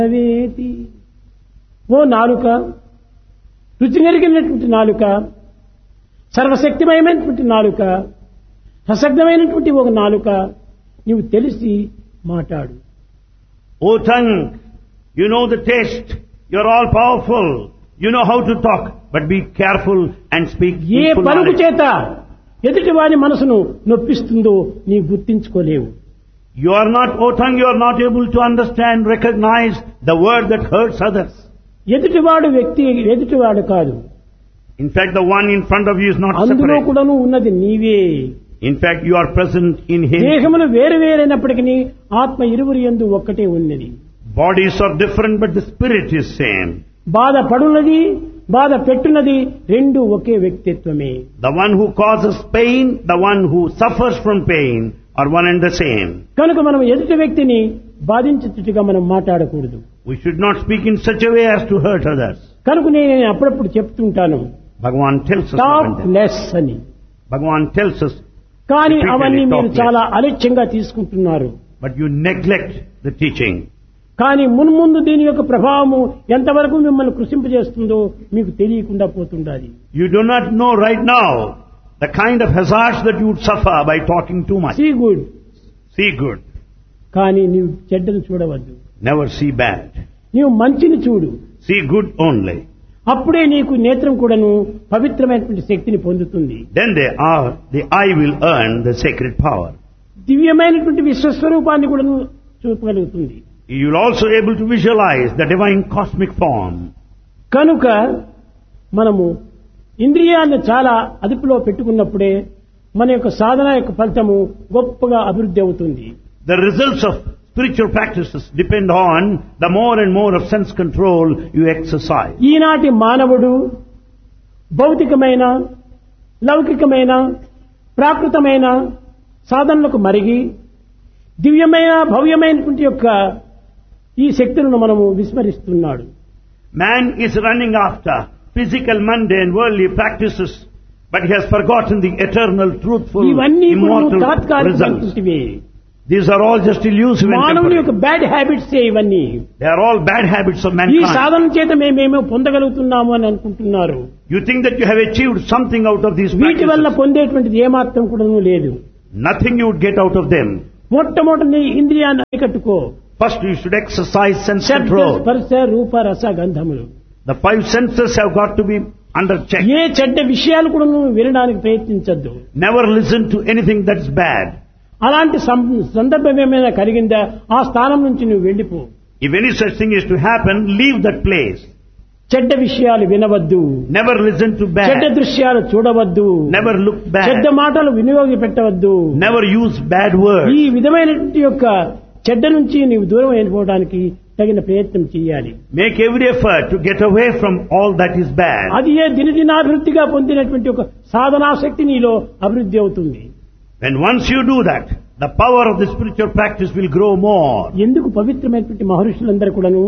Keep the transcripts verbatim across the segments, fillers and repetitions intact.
అవేతి ఓ నాలుక, రుచిగలిగినటువంటి నాలుక, సర్వశక్తిమయమైనటువంటి నాలుక, సశక్తమైనటువంటి ఒక నాలుక, నీవు తెలిసి మాట్లాడు. O tongue, you know the taste, you're all powerful, you know how to talk, but be careful and speak A full పలుకు knowledge. చేత ఎదుటి వారి మనసును నొప్పిస్తుందో నీ గుర్తించుకోలేవు. You are not, O tongue, you are not able to understand, recognize the word that hurts others. ఎదుటివాడు వ్యక్తి ఎదుటివాడు కాదు, In fact, the one in front of you is not అందులో separate. కూడాను ఉన్నది నీవే. In fact, you are present in him. దేహములు వేరు వేరైనప్పటికీ ఆత్మ ఇరువురి యందు ఒక్కటే ఉన్నది. Bodies are different, but the spirit is same. బాధ పడున్నది, బాధ పెట్టున్నది, రెండు ఒకే వ్యక్తిత్వమే. The one who causes pain, the one who suffers from pain are one and the same. కనుక మనం ఎదుటి వ్యక్తిని బాధించేట్టుగా మనం మాట్లాడకూడదు. We should not speak in such a way as to hurt others. కనుక నేను అప్పుడప్పుడు చెప్తుంటాను, Bhagavan tells us talk about that. Less అని. Bhagavan tells us, కానీ repeatedly, అవన్నీ talk మీరు less. చాలా అలక్ష్యంగా తీసుకుంటున్నారు. But you neglect the teaching. కానీ మున్ముందు దీని యొక్క ప్రభావము ఎంతవరకు మిమ్మల్ని కృషింపజేస్తుందో మీకు తెలియకుండా పోతుండాలి. You do not know right now the kind of hazards that you would suffer by talking too much. See good, See good, కానీ నీవు చెడ్డను చూడవద్దు. never see bad. నీవు మంచిని చూడు, See good only. అప్పుడే నీకు నేత్రం కూడాను పవిత్రమైనటువంటి శక్తిని పొందుతుంది. Then they are, the eye will earn the sacred power. దివ్యమైనటువంటి విశ్వస్వరూపాన్ని కూడాను చూపగలుగుతుంది. You will also able to visualize the divine cosmic form. కనుక మనము ఇంద్రియాలను చాలా అదుపులో పెట్టుకున్నప్పుడే మన యొక్క సాధన యొక్క ఫలితము గొప్పగా అభివృద్ధి అవుతుంది. The results of spiritual practices depend on the more and more of sense control you exercise. ఈనాటి మానవుడు భౌతికమైన, లౌకికమైన, ప్రాకృతమైన సాధనలకు మరిగి దివ్యమైన భవ్యమైనటువంటి యొక్క ఈ శక్తులను మనము విస్మరిస్తున్నాడు. Man is running after physical, mundane, worldly practices, but he has forgotten the eternal, truthful, ఇవన్నీ immortal results. తాత్కాలికమైనటువంటివి. These are all just illusive and మానవుని యొక్క temporary. బ్యాడ్ హ్యాబిట్స్ ఇవన్నీ. They are all bad habits of ఈ mankind. సాధన చేత మేమేమో పొందగలుగుతున్నాము అని అనుకుంటున్నారు. You think that you have achieved something out of these వీటి వల్ల practices. పొందేటువంటిది ఏమాత్రం కూడా లేదు. Nothing you would get out of them. మొట్టమొదటి నీ ఇంద్రియాన్ని అరికట్టుకో. First you should exercise sense శబ్ద, control. స్పర్శ, రూప, రస, గంధములు. The five senses have got to be under check. ఏ చెడ్డ విషయాలు కూడా నువ్వు వినడానికి ప్రయత్నించద్దు. Never listen to anything that's bad. అలాంటి సం- సందర్భం ఏమైనా కలిగిందా ఆ స్థానం నుంచి నువ్వు వెళ్ళిపో. If any such thing is to happen, leave that place. చెడ్డ విషయాలు వినవద్దు, Never listen to చెడ్డ bad. దృశ్యాలు చూడవద్దు, Never look చెడ్డ bad. మాటలు వినియోగి పెట్టవద్దు. Never use bad ఈ words. విధమైనటువంటి యొక్క చెడ్డ నుంచి నీవు దూరం అయిపోవడానికి తగిన ప్రయత్నం చేయాలి. Make every effort to get away from all that is bad. అది ఏ దినదినాభివృద్ధిగా పొందినటువంటి ఒక సాధనాశక్తి నీలో అభివృద్ధి అవుతుంది. When once you do that, the power of the spiritual practice will grow more. ఎందుకు పవిత్రమైనటువంటి మహర్షులందరూ కూడాను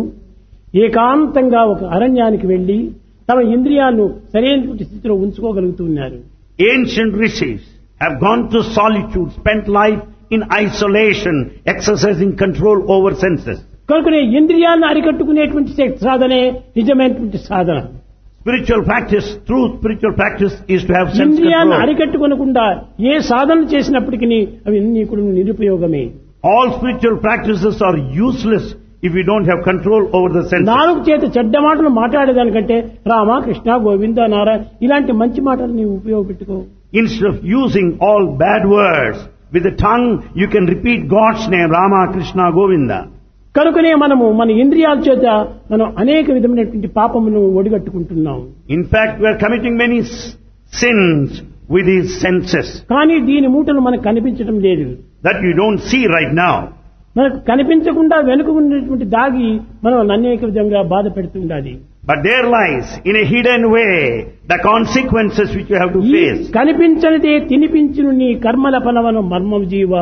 ఏకాంతంగా ఒక అరణ్యానికి వెళ్లి తమ ఇంద్రియాలను సరైనటువంటి స్థితిలో ఉంచుకోగలుగుతున్నారు. Ancient rishis have gone to solitude, spent life in isolation, exercising control over senses. కనుకనే ఇంద్రియాలను అరికట్టుకునేటువంటి శక్తి సాధనే నిజమైనటువంటి సాధన. Spiritual practice, true spiritual practice is to have sense ఇంద్రియాలను control. అరికట్టుకోనకుండా ఏ సాధన చేసినప్పటికీ అవి అన్ని కూడా నిరుపయోగమే. All spiritual practices are useless if you don't have control over the senses. నాలుగు చేత చెడ్డ మాటలు మాట్లాడేదానికంటే రామ, కృష్ణ, గోవింద, నారాయణ ఇలాంటి మంచి మాటలు నీవు ఉపయోగపెట్టుకో. Instead of using all bad words, with the tongue you can repeat God's name, Rama, Krishna, Govinda. కనుకనే మనము మన ఇంద్రియాల చేత మనం అనేక విధమైనటువంటి పాపమును ఒడిగట్టుకుంటున్నాం. In fact, we are committing many s- sins with these senses కానీ దీని మూటలు మనకు కనిపించడం లేదు. that you don't see right now. మనకు కనిపించకుండా వెనుక ఉన్నటువంటి దాగి మనం అనేక విధంగా బాధ పెడుతుండాలి. But there lies, in a hidden way, the consequences which you have to ఈ face. కనిపించనిదే తినిపించును నీ కర్మల ఫలవన మర్మం జీవ.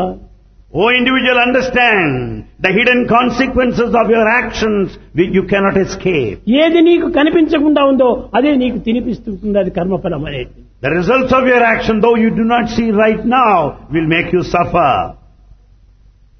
O individual, understand the hidden consequences of your actions which you cannot escape. ఏది నీకు కనిపించకుండా ఉందో అదే నీకు తినిపిస్తుంది, అది కర్మఫలం అనేది. The results of your action, though you do not see right now, will make you suffer.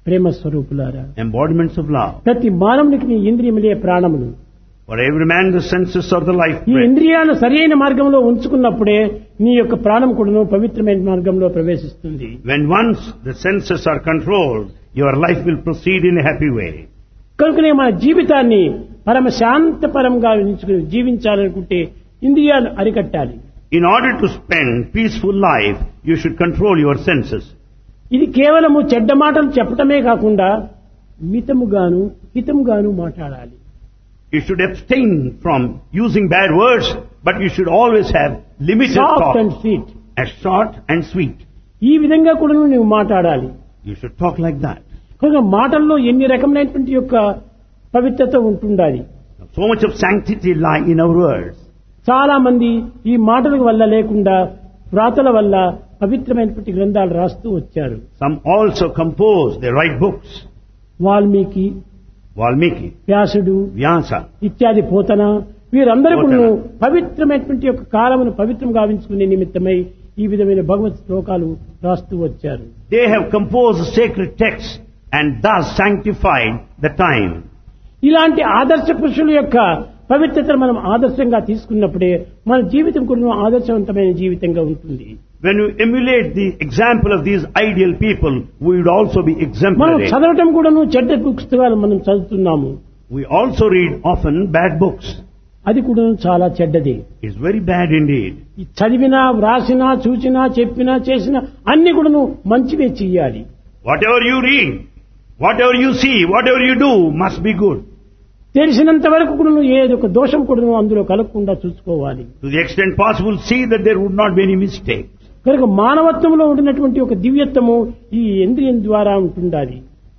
ప్రేమ స్వరూపులారా, embodiments of love. ప్రతి మానవునికి నీ ఇంద్రియములే ప్రాణములు. For every man the senses are the life ఈ breath. ఇంద్రియాలను సరైన మార్గంలో ఉంచుకున్నప్పుడే నీ యొక్క ప్రాణం కూడాను పవిత్రమైన మార్గంలో ప్రవేశిస్తుంది. When once the senses are controlled, your life will proceed in a happy way. కనుకనే మన జీవితాన్ని పరమ శాంతపరంగా ఉంచుకుని జీవించాలనుకుంటే ఇంద్రియాలు అరికట్టాలి. In order to spend peaceful life, you should control your senses. ఇది కేవలము చెడ్డ మాటలు చెప్పటమే కాకుండా మితముగాను హితముగాను మాట్లాడాలి. You should abstain from using bad words, but you should always have limited soft talk, and sweet. as short and sweet. ఈ విధంగా కూడా నువ్వు మాట్లాడాలి. You should talk like that. కనుక మాటల్లో ఎన్ని రకమైనటువంటి యొక్క పవిత్రత ఉంటుండాలి. So much of sanctity lie in our words. చాలా మంది ఈ మాటల వల్ల లేకుండా వ్రాతల వల్ల పవిత్రమైనటువంటి గ్రంథాలు రాస్తూ వచ్చారు. Some also compose, they write books. Valmiki, Valmiki, వ్యాసుడు Vyasa, ఇత్యాది పోతన వీరందరూ పోతన. పవిత్రమైనటువంటి యొక్క కాలమును పవిత్రం గావించుకునే నిమిత్తమై ఈ విధమైన భగవత్ శ్లోకాలు రాస్తూ వచ్చారు. they have composed sacred texts and thus sanctified the time. ఇలాంటి ఆదర్శ పురుషుల యొక్క పవిత్రతను మనం ఆదర్శంగా తీసుకున్నప్పుడే మన జీవితం కూడా ఆదర్శవంతమైన జీవితంగా ఉంటుంది. When you emulate the example of these ideal people, we would also be మనం exemplary. చదవటం కూడాను చెడ్డ పుస్తకాలు మనం చదువుతున్నాము. We also read often bad books. అది కూడా చాలా చెడ్డది. It's very bad indeed. ఈ చదివినా వ్రాసినా చూసినా చెప్పినా చేసినా అన్ని కూడాను మంచివే చెయ్యాలి. Whatever you read, whatever you see, whatever you do must be good. తెలిసినంత వరకు కూడా ఏదో ఒక దోషం కూడా అందులో కలగకుండా చూసుకోవాలి. To the extent possible, see that there would not be any mistakes. కనుక మానవత్వంలో ఉండినటువంటి ఒక దివ్యత్వము ఈ ఇంద్రియం ద్వారా ఉంటుండాలి.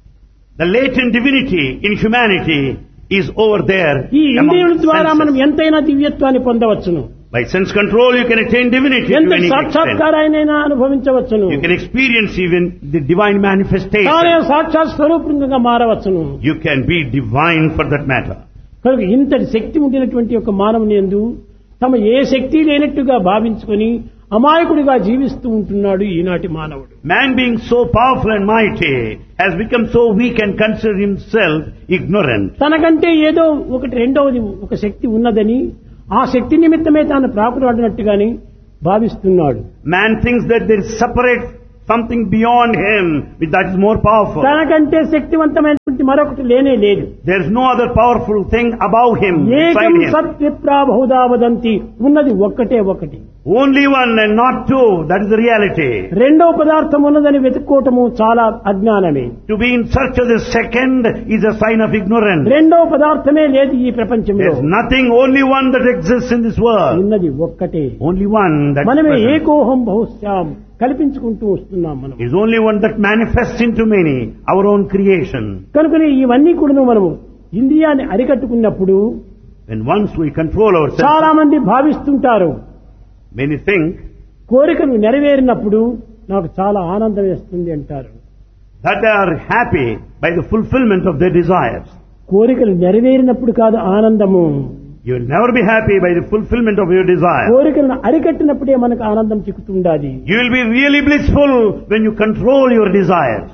The latent divinity in humanity is over there. ఈ among ఇంద్రియుల ద్వారా senses. మనం ఎంతైనా దివ్యత్వాన్ని పొందవచ్చును. By sense control, you can attain divinity to ఎంత any extent. సాక్షాత్కారాయనైనా అనుభవించవచ్చును. You can experience even the divine తానే manifestation. సాక్షాత్ స్వరూపంగా మారవచ్చును. You can be divine for that matter. కనుక ఇంతటి శక్తి ఉండినటువంటి ఒక మానవుని యందు తమ ఏ శక్తి లేనట్టుగా భావించుకొని అమాయకుడిగా జీవిస్తూ ఉంటున్నాడు ఈనాటి మానవుడు. Man being so powerful and mighty has become so weak and considered himself ignorant. తనకంటే ఏదో ఒకటి రెండవది ఒక శక్తి ఉన్నదని ఆ శక్తి నిమిత్తమే తాను ప్రాకులాడినట్టుగాని భావిస్తున్నాడు. Man thinks that there is separate something beyond him that is more powerful. తనకంటే శక్తివంతమైనటువంటి మరొకటి లేనే లేదు. There is no other powerful thing above him, ఏకం beside him. సత్విప్రా బహుదా వదంతి, ఉన్నది ఒక్కటే ఒకటి. Only one and not two, that is the reality. రెండో పదార్థం ఉన్నదని వెతుక్కోవటము చాలా అజ్ఞానమే. To be in search of the second is a sign of ignorance. రెండో పదార్థమే లేదు ఈ ప్రపంచంలో. There is nothing, only one that exists in this world. ఉన్నది ఒక్కటే. Only one that మనమే is present. ఏకోహం బహుశ్యాం కల్పించుకుంటూ వస్తున్నాం మనం. Is only one that manifests into many, our own creation. కనుకనే ఇవన్నీ కూడా మనము ఇంద్రియాన్ని అరికట్టుకున్నప్పుడు When once we control ourselves, చాలా మంది భావిస్తుంటారు, many think కోరికలు నెరవేరినప్పుడు నాకు చాలా ఆనందం వేస్తుంది అంటారు. that they are happy by the fulfillment of their desires. కోరికలు నెరవేరినప్పుడు కాదు ఆనందము, You will never be happy by the fulfillment of your desire. కోరికలను అరికట్టినప్పుడే మనకు ఆనందం చిక్కుతుండాలి. You will be really blissful when you control your desires.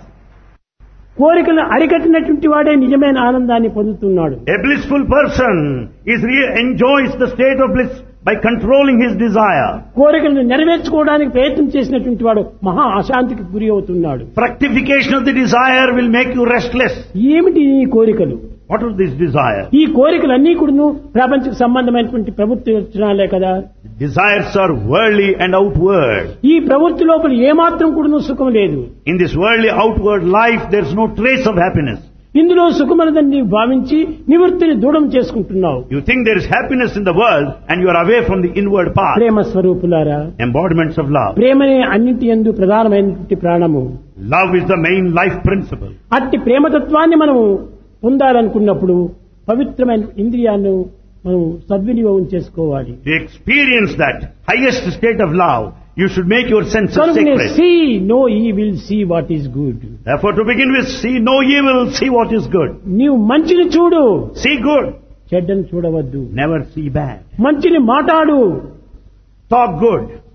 కోరికలను అరికట్టినటువంటి వాడే నిజమైన ఆనందాన్ని పొందుతున్నాడు. A blissful person is re- enjoys the state of bliss by controlling his desire. కోరికలను నెరవేర్చుకోవడానికి ప్రయత్నం చేసినటువంటి వాడు మహా అశాంతికి గురి అవుతున్నాడు. Fructification of the desire will make you restless. ఏమిటి ఈ కోరికలు? What is this desire? ఈ కోరికలన్నీ కూడాను ప్రపంచకు సంబంధమైనటువంటి ప్రవృత్తి లక్షణాలే కదా. Desires are worldly and outward. ఈ ప్రవృత్తి లోపల ఏమాత్రం కూడాను సుఖం లేదు. In this worldly outward life, there is no trace of happiness. ఇందులో సుఖమనదని నీవు భావించి నివృత్తిని దూరం చేసుకుంటున్నావు. You think there is happiness in the world and you are away from the inward path. ప్రేమ స్వరూపులారా, Embodiments of love. ప్రేమనే అన్నింటి యందు ప్రధానమైనటువంటి ప్రాణము. Love is the main life principle. అట్టి ప్రేమతత్వాన్ని మనము పొందాలనుకున్నప్పుడు పవిత్రమైన ఇంద్రియాన్ని మనం సద్వినియోగం చేసుకోవాలి. To experience that highest state of love, you should make your senses కనుకనే sacred. See no evil see what is good. Therefore, to begin with, see no evil, see what is good. నీవు మంచిని చూడు, See good, చెడ్డను చూడవద్దు. never see bad. మంచిని మాట్లాడు, Talk good.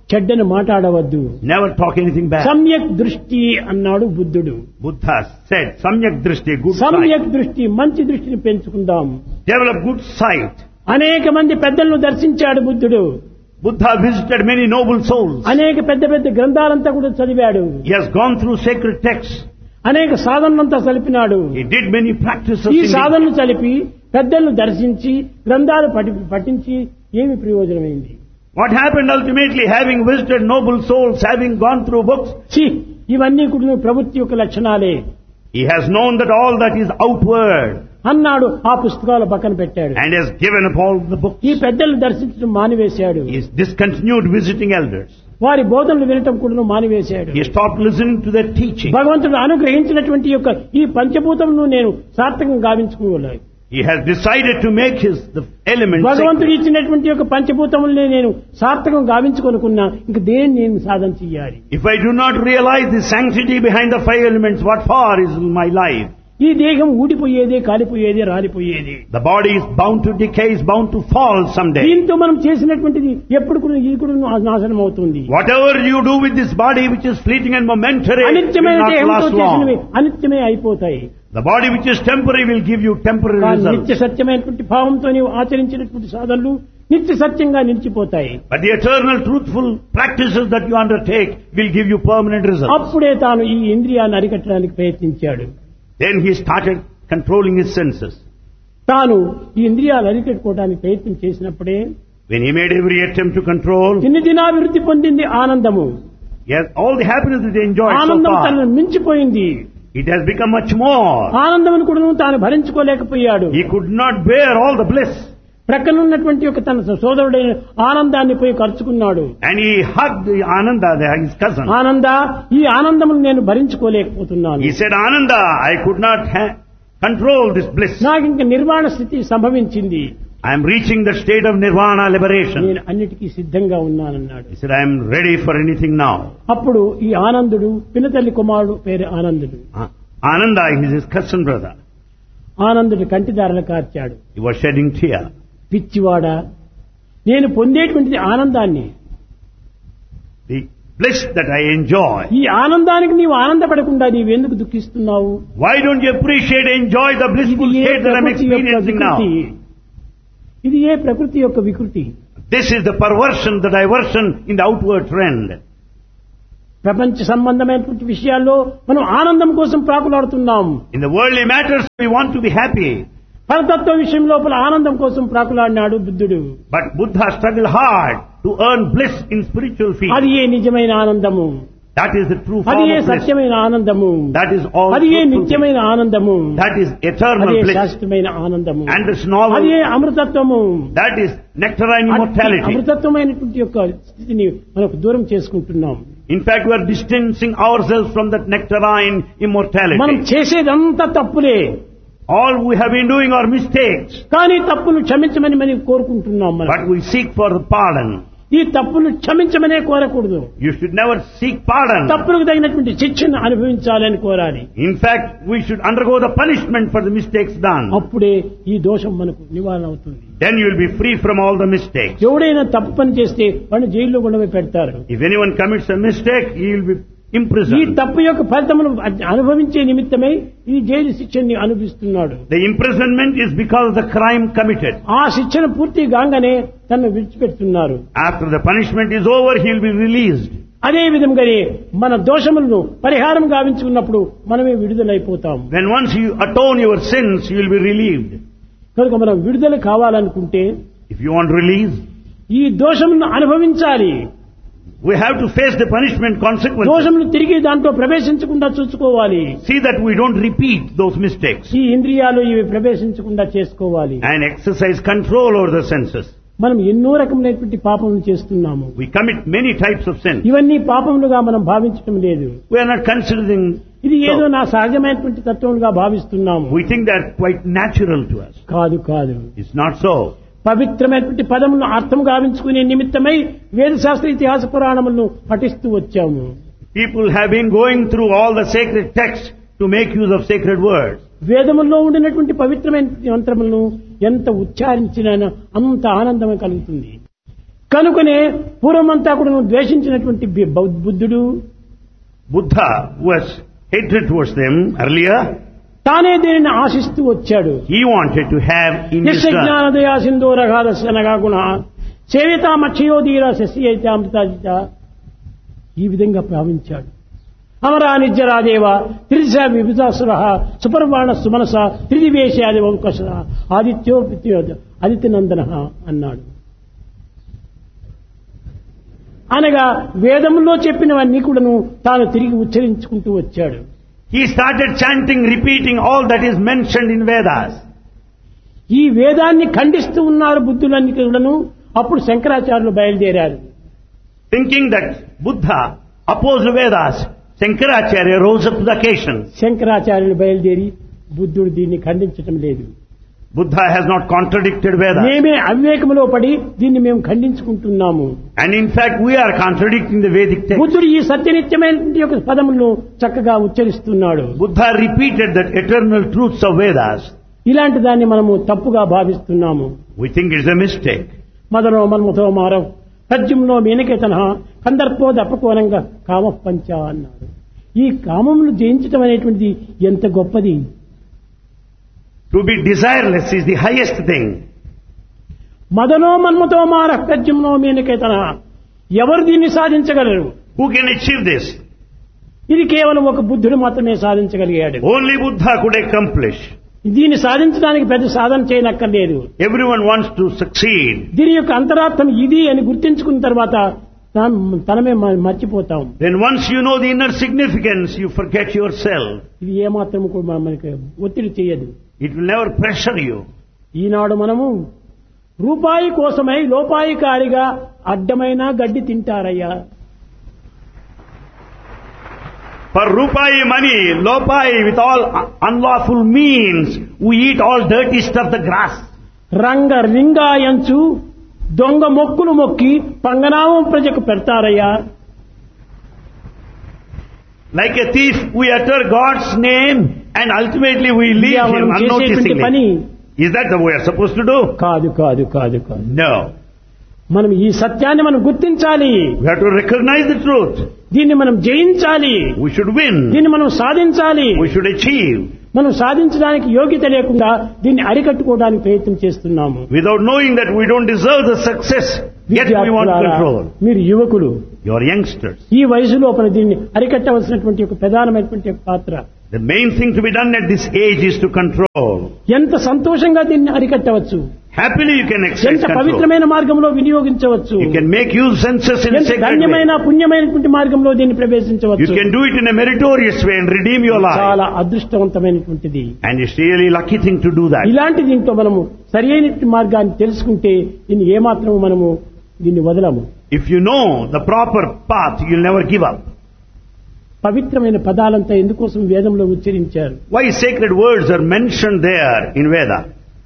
చెడ్డను మాట్లాడవద్దు. Never talk anything bad. సమ్యక్ దృష్టి అన్నాడు బుద్ధుడు. Buddha said, Samyak Drishti, good సమ్యక్ sight. దృష్టి, మంచి దృష్టిని పెంచుకుందాం. Develop good sight. అనేక మంది పెద్దలను దర్శించాడు బుద్ధుడు. Buddha visited many noble souls. అనేక పెద్ద పెద్ద గ్రంథాలంతా కూడా చదివాడు. He has gone through sacred texts. అనేక సాధనలంతా చలిపినాడు. He did many practices. ఈ in the- సాధనలు చలిపి పెద్దలను దర్శించి గ్రంథాలు పఠి- పఠించి ఏమి ప్రయోజనమైంది? What happened ultimately, having visited noble souls, having gone through books, ఛీ, ఇవన్నీ కూడా ప్రవృత్తి యొక్క లక్షణాలే he has known that all that is outward అన్నాడు. ఆ పుస్తకాలు పక్కన పెట్టాడు. and has given up all the books. ఈ పెద్దలను దర్శించడం మానివేశాడు. He has discontinued visiting elders. వారి బోధనలు వినటం కూడా మానివేశాడు. He stopped listening to their teaching. భగవంతుడు అనుగ్రహించినటువంటి యొక్క ఈ పంచభూతమును నేను సార్థకం గావించుకోవాలి. He has decided to make his the elements భగవంతుడు sacred. ఇచ్చినటువంటి యొక్క పంచభూతములనే నేను సార్థకం గావించుకొనుకున్నా ఇంక దేన్ని నేను సాధన చెయ్యాలి? If I do not realize the sanctity behind the five elements, what for is my life? ఈ దేహం ఊడిపోయేదే, కాలిపోయేదే, రాలిపోయేది. The body is bound to decay, is bound to fall someday. దీంతో మనం చేసినటువంటిది ఎప్పుడు కూడా ఇది కూడా నాశనం అవుతుంది. Whatever you do with this body, which is fleeting and momentary, will అనిత్యమైన not దేహంతో last చేసినవి long. అనిత్యమే అయిపోతాయి. The body which is temporary will give you temporary కానీ results. నిత్య సత్యమైనటువంటి భావంతో నీవు ఆచరించినటువంటి సాధనలు నిత్య సత్యంగా నిలిచిపోతాయి. But the eternal truthful practices that you undertake will give you permanent results. అప్పుడే తాను ఈ ఇంద్రియాన్ని అరికట్టడానికి ప్రయత్నించాడు. Then he started controlling his senses. తాను ఈ ఇంద్రియాలు అరికట్టుకోవడానికి ప్రయత్నం చేసినప్పుడే When he made every attempt to control, దిన దినాభివృద్ధి పొందింది ఆనందము. yes, all the happiness that he enjoyed so ఆనందం far, తనను మించిపోయింది. it has become much more. ఆనందమును కూడా తాను భరించుకోలేకపోయాడు. He could not bear all the bliss. ప్రక్కనున్నటువంటి యొక్క తన సోదరుడైన ఆనందాన్ని పోయి ఖర్చుకున్నాడు. And he hugged the Ananda, the- his cousin. ఆనంద, ఈ ఆనందమును నేను భరించుకోలేకపోతున్నాను. He said, Ananda, I could not ha- control this bliss. నాకు ఇంక నిర్వాణ స్థితి సంభవించింది. I am reaching the state of nirvana liberation. నేను అన్నిటికీ సిద్ధంగా ఉన్నానన్నాడు. He said, I am ready for anything now. అప్పుడు ఈ ఆనందుడు పినతల్లి కుమారుడు పేరు ఆనందుడు. Ah, Ananda is his cousin brother. Anandudu కంటిదారలు కార్చాడు. He was shedding tear. పిచ్చివాడా, నేను పొందేటువంటిది ఆనందాన్ని, The bliss that I enjoy. ఈ ఆనందానికి నీవు ఆనందపడకుండా నీవెందుకు దుఃఖిస్తున్నావు? Why don't you appreciate, enjoy the ఇది blissful A state that I am ప్రకృతి యొక్క experiencing now? వికృతి. ఇది ఏ ప్రకృతి యొక్క వికృతి. This is the perversion, the diversion in the outward trend. ప్రపంచ సంబంధమైనటువంటి విషయాల్లో మనం ఆనందం కోసం ప్రాకులాడుతున్నాం. In the worldly matters, we want to be happy. పరతత్వ విషయం లోపల ఆనందం కోసం ప్రాకులాడినాడు బుద్ధుడు. But Buddha struggled hard to earn bliss in spiritual అది field. ఏ నిజమైన ఆనందము, That is the true అది form ఏ of bliss. సత్యమైన ఆనందము, That is all అది ఏ truthful నిత్యమైన ఆనందము, bliss. That is eternal అది ఏ bliss. శాశ్వతమైన ఆనందము, And it's novel. అది ఏ అమృతత్వము. That is nectarine అట్టి immortality. అమృతత్వమైనటువంటి యొక్క స్థితిని మనకు దూరం చేసుకుంటున్నాం. In fact, we are distancing ourselves from that nectarine మనం immortality. చేసేదంతా తప్పులే, All we have been doing are mistakes. కానీ తప్పులు క్షమించమని మనం కోరుకుంటున్నాం. మనం But we seek for the pardon. ఈ తప్పులు క్షమించమనే కోరకూడదు. You should never seek pardon. తప్పులకు తగినటువంటి శిక్షను అనుభవించాలని కోరాలి. In fact, we should undergo the punishment for the mistakes done. అప్పుడే ఈ దోషం మనకు నివారణ అవుతుంది. Then you will be free from all the mistakes. ఎవడైనా తప్పు పని చేస్తే వాడిని జైల్లో ఉండవే పెడతారు. If anyone commits a mistake, he will be ఈ imprisoned. తప్పు యొక్క ఫలితమును అనుభవించే నిమిత్తమై ఈ జైలు శిక్షని అనుభవిస్తున్నాడు. The imprisonment is because of the crime committed. ఆ శిక్షణ పూర్తి కాగానే తనను విడిచిపెడుతున్నారు. After the punishment is over, he will be released. అదే విధంగానే మన దోషములను పరిహారం గావించుకున్నప్పుడు మనమే విడుదలైపోతాం. When once you atone your sins, you will be relieved. కనుక మనం విడుదల కావాలనుకుంటే If you want release, ఈ దోషములను అనుభవించాలి. we have to face the punishment consequences. దోషములు తిరిగి దాంట్లో ప్రవేశించకుండా చూసుకోవాలి. See that we don't repeat those mistakes. ఈ ఇంద్రియాలు ఇవి ప్రవేశించకుండా చేసుకోవాలి. And exercise control over the senses. మనం ఎన్నో రకములైనటువంటి పాపములు చేస్తున్నాము. We commit many types of sins. ఇవన్నీ పాపములుగా మనం భావించడం లేదు. We are not considering. ఇది ఏదో So, నా సహజమైనటువంటి తత్వములుగా భావిస్తున్నాము. we think they are quite natural to us. కాదు కాదు. It's not so. పవిత్రమైనటువంటి పదములను అర్థం గావించుకునే నిమిత్తమై వేదశాస్త్ర ఇతిహాస పురాణములను పఠిస్తూ వచ్చాము. People have been going through all the sacred texts to make use of sacred words. వేదముల్లో ఉండినటువంటి పవిత్రమైన మంత్రములను ఎంత ఉచ్చారించినా అంత ఆనందమే కలుగుతుంది. కనుకనే పూర్వమంతా కూడా ద్వేషించినటువంటి బి- బౌద్ధ- బుద్ధుడు Buddha was hatred towards them earlier. తానే దీనిని ఆశిస్తూ వచ్చాడు. He wanted to have in his యస్య turn. జ్ఞానదయా సింధూరగాదశనగా గుణ సేవితామక్షయోధీర శశియైతామృతాజిత ఈ విధంగా భావించాడు. అమరా నిత్యరాదేవ త్రిశ విభుజాసుర సుపర్వాణ సుమనస త్రిదివేశాది వంకష ఆదిత్యో ఆదిత్యనందన అన్నాడు. అనగా వేదంలో చెప్పినవన్నీ కూడాను తాను తిరిగి ఉచ్చరించుకుంటూ వచ్చాడు. He started chanting, repeating all that is mentioned in Vedas. ఈ వేదాన్ని ఖండిస్తూ ఉన్నారు బుద్ధులన్నీ కూడాను. అప్పుడు శంకరాచార్యులు బయలుదేరారు. Thinking that Buddha opposed Vedas, Shankaracharya rose up to the occasion. శంకరాచార్యులు బయలుదేరి బుద్ధుడు దీన్ని ఖండించటం లేదు. Buddha has not contradicted Vedas. మేమే అవివేకములో పడి దీన్ని మేము ఖండించుకుంటున్నాము. And in fact, we are contradicting the Vedic text. బుద్ధుడు ఈ సత్యనిత్యమైన యొక్క పదములను చక్కగా ఉచ్చరిస్తున్నాడు. Buddha repeated that eternal truths of Vedas. ఇలాంటి దాన్ని మనము తప్పుగా భావిస్తున్నాము. We think it's a mistake. మదనో మన్మథో Maarav పద్యంలో మీనకేతన కందర్పో దప్పకోనంగా కామ పంచ అన్నాడు. ఈ కామమును జయించటం అనేటువంటిది ఎంత గొప్పది. To be desireless is the highest thing. మదనో మన్మథో మార పద్యంలో మీనకేతన ఎవరు దీన్ని సాధించగలరు? Who can achieve this? ఇది కేవలం ఒక బుద్ధుడు మాత్రమే సాధించగలిగాడు. Only Buddha could accomplish. దీన్ని సాధించడానికి పెద్ద సాధన చేయనక్కర్లేదు. Everyone wants to succeed. దీని యొక్క అంతరార్థం ఇది అని గుర్తించుకున్న తర్వాత తాం- తనమే మ- మర్చిపోతాం. Then once you know the inner significance, you forget yourself. ఇది ఏమాత్రం కూడా మన- మనకి ఒత్తిడి చేయదు. It will never pressure you. ఈనాడు మనము రూపాయి కోసమై లోపాయికారిగా అడ్డమైన గడ్డి తింటారయ్యా. For rupai money, lopai, with all unlawful means, we eat all dirty stuff, the grass. రంగ రింగాయంచు దొంగ మొక్కులు మొక్కి పంగనామం ప్రజకు పెడతారయ్యా. Like a thief, we utter God's name and ultimately we leave ఇది him మనం చేసేటువంటి పని unnoticingly. Is that the way we are supposed to do? కాదు కాదు కాదు కాదు. No. మనం ఈ సత్యాన్ని మనం గుర్తించాలి. We have to recognize the truth. దీన్ని మనం జయించాలి. We should win. దీన్ని మనం సాధించాలి. We should achieve. మనం సాధించడానికి యోగ్యత లేకుండా దీన్ని అరికట్టుకోవడానికి ప్రయత్నం చేస్తున్నాము. Without knowing that we don't deserve the success, yet we want విద్యార్థులారా, control. మీరు యువకులు, You are youngsters. ఈ వయసు లోపల దీన్ని అరికట్టవలసినటువంటి ఒక ప్రధానమైనటువంటి ఒక పాత్ర. The main thing to be done at this age is to control. ఎంత సంతోషంగా దీన్ని అరికట్టవచ్చు, Happily you can exercise ఎంత control. పవిత్రమైన మార్గంలో వినియోగించవచ్చు, You can make use senses in a ఎంత sacred ధన్యమైన way. పుణ్యమైనటువంటి మార్గంలో దీన్ని You ప్రవేశించవచ్చు. can do it in a meritorious way and redeem your life. చాలా అదృష్టవంతమైనటువంటిది. And it's really lucky thing to do that. ఇలాంటి దీంట్లో మనము సరి అయినటువంటి మార్గాన్ని తెలుసుకుంటే దీన్ని ఏమాత్రము మనము దీన్ని వదలము. If you know the proper path, you'll never give up. పవిత్రమైన పదాలంతా ఎందుకోసం వేదంలో ఉచ్చరించారు? Why sacred words are mentioned there in Veda?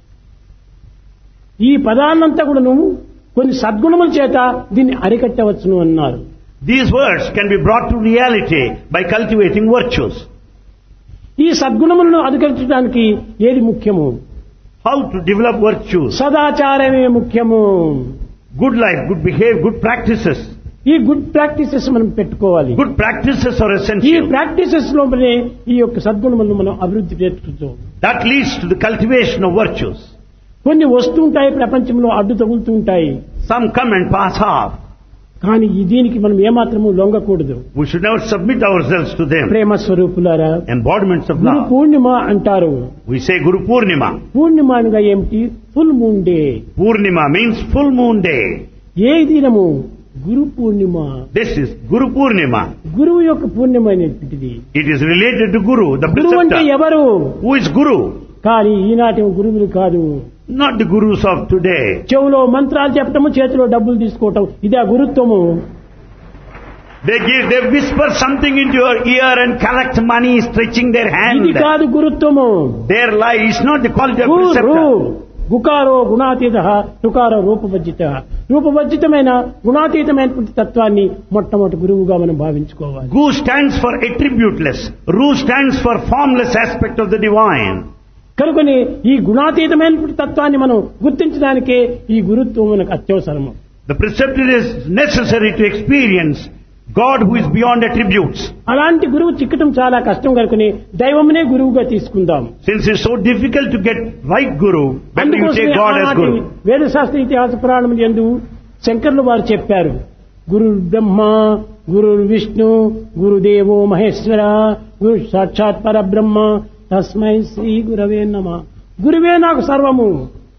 ఈ పదాలంతా కూడా నువ్వు కొన్ని సద్గుణముల చేత దీన్ని అరికట్టవచ్చును అన్నారు. These words can be brought to reality by cultivating virtues. ఈ సద్గుణములను అధికరించడానికి ఏది ముఖ్యము? How to develop virtues? సదాచారమే ముఖ్యము. Good life, good behavior, good practices. ఈ గుడ్ ప్రాక్టీసెస్ మనం పెట్టుకోవాలి. Good practices are ఈ essential. ప్రాక్టీసెస్ లోపలే ఈ యొక్క సద్గుణములను మనం అభివృద్ధి చేసుకుంటాం. That leads to the cultivation of virtues. కొన్ని వస్తూ ఉంటాయి, ప్రపంచంలో అడ్డు తగులుతూ ఉంటాయి. Some come and pass off. కానీ ఈ దీనికి మనం ఏమాత్రము లొంగకూడదు. We should never submit ourselves to them. ప్రేమ స్వరూపులారా, Embodiments of గురు love. పూర్ణిమ అంటారు. We say Guru Purnima. పూర్ణిమ అనగా ఏమిటి? Full moon day. Purnima means full moon day. ఏ దినము? Guru Purnima. This is Guru Purnima. గురువు యొక్క పూర్ణిమ అనేటువంటిది. It is related to Guru, the గురువు అంటే preceptor. ఎవరు? Who is Guru? కానీ ఈనాటి గురువులు కాదు. Not the Gurus of today. చెవులో మంత్రాలు చెప్పటము, చేతిలో డబ్బులు తీసుకోవటం, ఇదే గురుత్వము. They give, they whisper something into your ear and collect money, stretching their hand. ఇది కాదు గురుత్వము. Their life is not the quality of Guru preceptor. గుకారో గుణాతీత, టుకారో రూపవర్జిత. రూపవర్జితమైన గుణాతీతమైనటువంటి తత్వాన్ని మొట్టమొదటి గురువుగా మనం భావించుకోవాలి. Gu stands for attributeless. Ru stands for formless aspect of the divine. కనుకని ఈ గుణాతీతమైనటువంటి తత్వాన్ని మనం గుర్తించడానికే ఈ గురుత్వం మనకు అత్యవసరము. The preceptor is necessary to experience God who is beyond attributes. అలాంటి గురువు చిక్కటం చాలా కష్టం కనుకని దైవమునే గురువుగా తీసుకుందాం. Since it's so difficult to get right guru, when do you take God as guru? వేదశాస్త్ర ఇతిహాస పురాణములు యందు శంకరులు వారు చెప్పారు, గురు బ్రహ్మ, గురు విష్ణు, గురుదేవో మహేశ్వర, గురు సాక్షాత్ పరబ్రహ్మ, తస్మై శ్రీ గురవే నమః. గురువే నాకు సర్వము.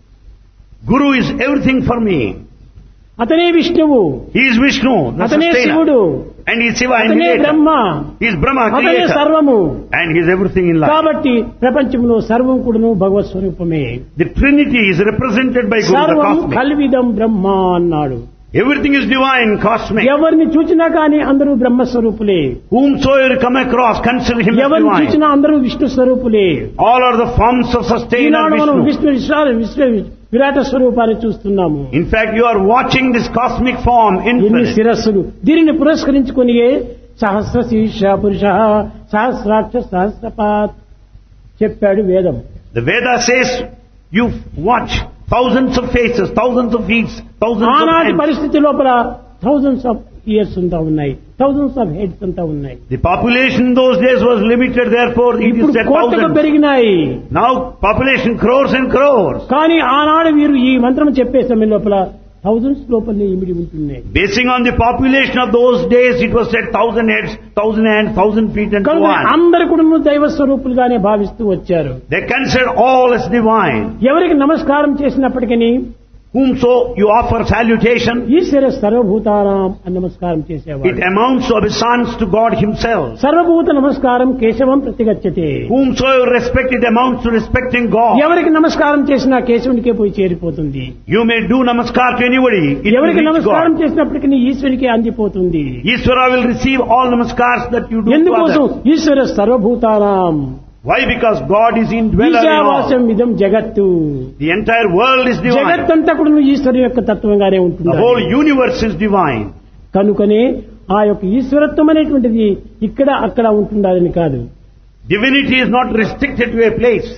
Guru is everything for me. అతనే విష్ణువు, He is Vishnu, the అతనే శివుడు, sustainer. And he is Shiva, అతనే initiator. Brahma, He is Brahma, అతనే creator. సర్వము. And he is everything in life. కాబట్టి ప్రపంచంలో సర్వం కూడాను భగవత్ స్వరూపమే. The Trinity is represented by Guru, the సర్వం cosmic. కల్విదం బ్రహ్మ అన్నాడు. Everything is divine, cosmic. ఎవరిని చూచినా కానీ అందరూ బ్రహ్మస్వరూపులే. Whomsoever come across, consider him as ఎవరిని divine. చూచినా అందరూ Vishnu స్వరూపులే. All are the forms of sustainer ఈనాడు మనం Vishnu. విష్ణు విశ్వ విశ్వ విరాట స్వరూపాన్ని చూస్తున్నాము. In fact, you are watching this cosmic form ఎన్ని infinite. శిరస్సులు, దీనిని పురస్కరించుకుని సహస్ర శీర్ష పురుష సహస్రాక్ష సహస్రపాత్ చెప్పాడు వేదం. The Veda says you watch thousands of faces, thousands of feet, thousands of ఆనాటి hands. పరిస్థితి లోపల థౌజండ్స్ ఆఫ్ ఇయర్స్ అంతా ఉన్నాయి, థౌజండ్స్ ఆఫ్ హెడ్స్ అంతా ఉన్నాయి. The population in those days was limited, therefore it is ఇప్పుడు said కోట్లుగా thousands. పెరిగినాయి. Now population crores and crores. కానీ ఆనాడు వీరు ఈ మంత్రం చెప్పే సమయం లోపల థౌజండ్స్ లోపలనే ఇమిడి ఉంటున్నాయి. Basing on the population of those days, it was said thousand heads, thousand hands, thousand feet and so కనుక on. అందరు కూడా దైవ స్వరూపులుగానే భావిస్తూ వచ్చారు. They considered all as divine. ఎవరికి నమస్కారం చేసినప్పటికీ Whomso you offer salutation, ఈశ్వర సర్వభూతానాం అని నమస్కారం చేసేవాడు. it amounts to obeisance to God himself. సర్వభూత నమస్కారం కేశవం ప్రతిగచ్చతే. Whomsoever respect, it amounts to respecting God. ఎవరికి నమస్కారం చేసినా కేశవునికే పోయి చేరిపోతుంది. You may do namaskar to anybody, it will ఎవరికి reach నమస్కారం God. చేసినప్పటికీ ఈశ్వరికి అందిపోతుంది. Ishvara will receive all namaskars that you do to ఎందుకోసం? others. ఈశ్వర సర్వభూతానాం Why? Because God is indweller in ఈశావాస్యం all. ఇదం జగత్తు. The entire world is divine. జగత్తంతా కూడా ఈశ్వరు యొక్క తత్వంగానే ఉంటుంది. The whole universe is divine. కనుకనే ఆ యొక్క ఈశ్వరత్వం అనేటువంటిది ఇక్కడ అక్కడ ఉంటుండాలని కాదు. Divinity is not restricted to a place.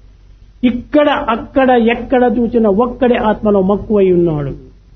ఇక్కడ అక్కడ ఎక్కడ చూసిన ఒక్కడే ఆత్మలో మక్కువై ఉన్నాడు.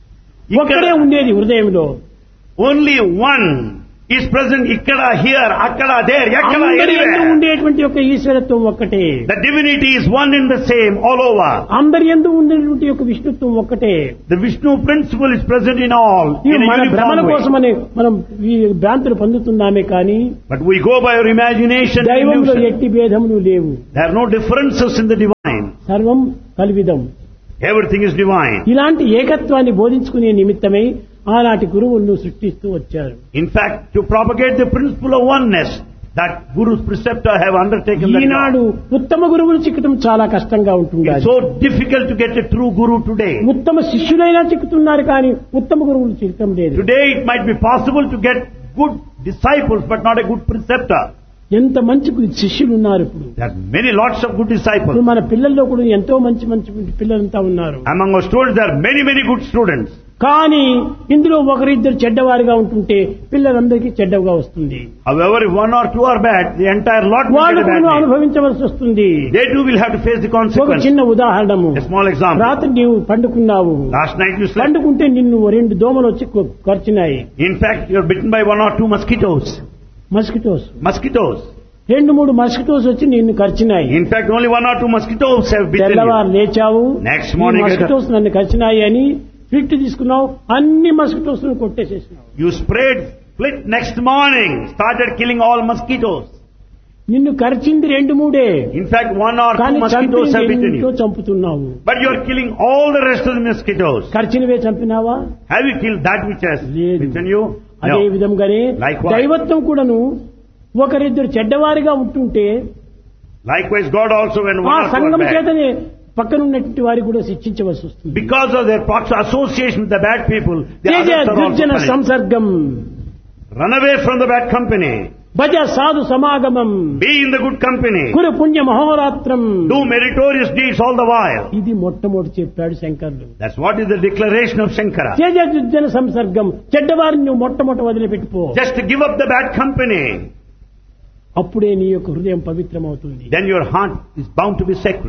ఒక్కడే Ikkada, ఉండేది హృదయంలో. only one is present. Ikkada, here, akkada, there, yakada, అందరి యందు everywhere. ఉండేటువంటి యొక్క ఈశ్వరత్వం ఒక్కటే. The divinity is one and the same all over. అందరి యందు ఉండేటువంటి యొక్క విష్ణుత్వం ఒక్కటే. The Vishnu principle is present in all ఇవి in a మన భ్రమణ uniform way. కోసమని మనం ఈ భ్రాంతులు పొందుతున్నామే కానీ But we go by our imagination and దైవంలో illusion. ఎట్టి భేదములు లేవు. There are no differences in the divine. సర్వం కల్విదం. Everything is divine. ఇలాంటి ఏకత్వాన్ని బోధించుకునే నిమిత్తమై ఆనాటి గురువులను సృష్టిస్తూ వచ్చారు. In fact, to propagate the principle of oneness, that Guru's preceptor have undertaken that Eenadu job. ఉత్తమ గురువులు చిక్కటం చాలా కష్టంగా ఉంటుంది. It's so difficult to get a true Guru today. ఉత్తమ శిష్యులైనా చిక్కుతున్నారు కానీ ఉత్తమ గురువులు చిక్కటం లేదు. Today it might be possible to get good disciples, but not a good preceptor. ఎంత మంచి శిష్యులు ఉన్నారు ఇప్పుడు. There are many lots of good ఇప్పుడు disciples. మన పిల్లల్లో కూడా ఎంతో మంచి మంచి పిల్లలంతా ఉన్నారు. Among our students, there are many, many good students. కానీ ఇందులో ఒకరిద్దరు చెడ్డవారిగా ఉంటుంటే పిల్లలందరికీ చెడ్డగా వస్తుంది. However, if one or two are bad, the entire lot will వాళ్ళు get a bad కూడా name. అనుభవించవలసి వస్తుంది. They too will have to face the ఒక consequence. చిన్న ఉదాహరణము. A small example. రాత్రి నీవు పండుకున్నావు. Last night you slept. పండుకుంటే నిన్ను రెండు దోమలు వచ్చి కొ- కరిచినాయి. In fact, you are bitten by one or two mosquitoes. Mosquitoes. Mosquitoes. రెండు మూడు మస్కిటోస్ వచ్చి నిన్ను కరిచినాయి. In fact, only one or two mosquitoes have bitten you. తెల్లవారు లేచావు. Next morning, మస్కిటోస్ నన్ను కరిచినాయి అని ఫిట్ తీసుకున్నావు. అన్ని mosquitoes కొట్టేసేసినావు. You sprayed flit next morning, started killing all mosquitoes. నిన్ను కరిచింది రెండు మూడే. In fact, one or two కానీ mosquitoes have bitten చంపి you. చంపుతున్నావు. But you are killing all the rest of the mosquitoes. కరిచినవే చంపినావా? Have you killed that which has లేదు. bitten you? అదే No. విధంగానే Likewise. దైవత్వం కూడాను ఒకరిద్దరు చెడ్డవారిగా ఉంటుంటే Likewise, God also, when ఆ one or two are సంఘం bad, చేతనే పక్కనున్నటువంటి వారికి కూడా శిక్షించవలసి వస్తుంది. because of their prox- association with the bad people, the Teja others are also దుర్జన punished. సంసర్గం Run away from the bad company. భజ సాధు సమాగమం Be in the good company. కురు పుణ్య మహోరాత్రం. Do meritorious deeds all the while. ఇది మొట్టమొదటి చెప్పాడు శంకరులు. That's what is the declaration of Shankara. Teja దుర్జన సంసర్గం, చెడ్డవారిని నువ్వు మొట్టమొదటి వదిలిపెట్టుకో. Just to give up the bad company. అప్పుడే నీ యొక్క హృదయం పవిత్రమవుతుంది. Then your heart is bound to be sacred.